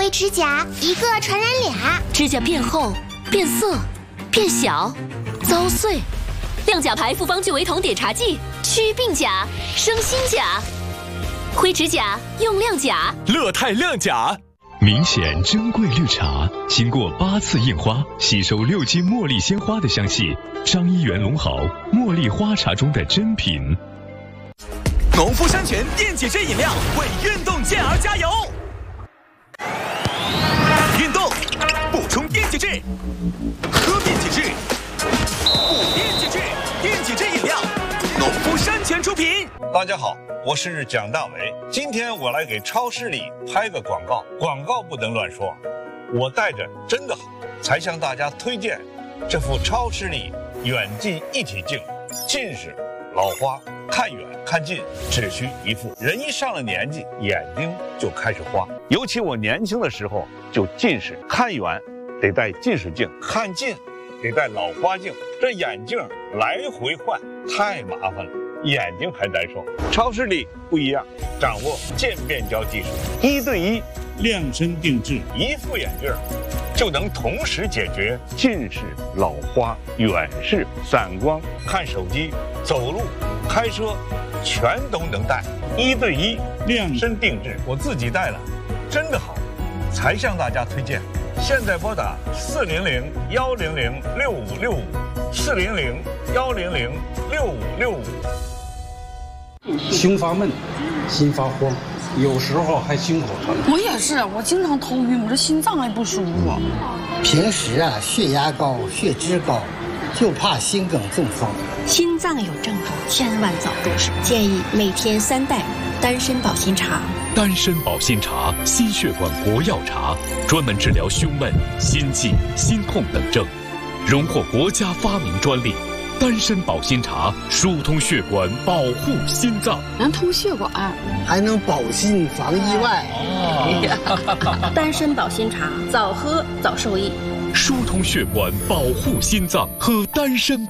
灰指甲，一个传染俩。 指甲变厚、变色、变小、遭碎。亮甲牌复方聚维酮碘茶剂，祛病甲，生新甲。灰指甲用亮甲， 乐泰亮甲。 明显珍贵绿茶，经过8次印花，吸收6斤茉莉鲜花的香气。张一元龙豪茉莉花茶中的珍品。 农夫山泉电解质饮料为运动健儿加油！运动补充电解质，喝电解质，补电解质，电解质饮料，农夫山泉出品。 大家好，我是蒋大为。今天我来给超市里拍个广告，广告不能乱说。我戴着真的好，才向大家推荐这副超视力远近一体镜。近视、老花、看远看近只需一副。人一上了年纪，眼睛就开始花。尤其我年轻的时候就近视，看远得戴近视镜，看近得戴老花镜，这眼镜来回换太麻烦了，眼睛还难受。超视力不一样，掌握渐变焦技术，1对1 量身定制， 一副眼镜就能同时解决近视、老花、远视、散光、看手机、走路、开车，全都能戴。1对1量身定制，我自己戴了，真的好，才向大家推荐。现在拨打400-100-6565，400-100-6565。 胸发闷，心发慌，有时候还心口疼。 我也是，我经常头晕，我这心脏还不舒服。 平时血压高、血脂高，就怕心梗中风。 心脏有症状，千万早入手。建议每天3袋丹参保心茶。 丹参保心茶，心血管国药茶，专门治疗胸闷、心悸、心痛等症，荣获国家发明专利。丹参保心茶疏通血管，保护心脏， 能通血管， 还能保心防意外。 丹参保心茶，早喝早受益。 疏通血管，保护心脏，喝丹参保。